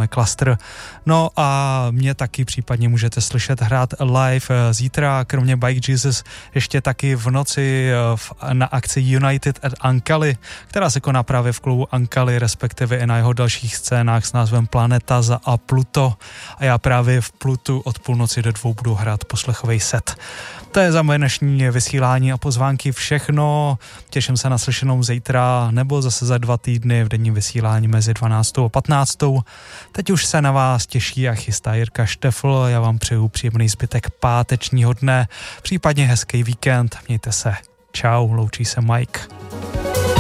máme Cluster. No a mě taky případně můžete slyšet hrát live zítra, kromě Bike Jesus, ještě taky v noci na akci United at Ankali, která se koná právě v klubu Ankali, respektive i na jeho dalších scénách s názvem Planeta a Pluto. A já právě v Plutu od půlnoci do 2 budu hrát poslechovej set. To je za moje dnešní vysílání a pozvánky všechno. Těším se na slyšenou zítra nebo zase za 2 týdny v denním vysílání mezi 12. a 15. Teď už se na vás těší a chystá Jirka Štefl. Já vám přeju příjemný zbytek pátečního dne, případně hezký víkend. Mějte se. Čau, loučí se Mike.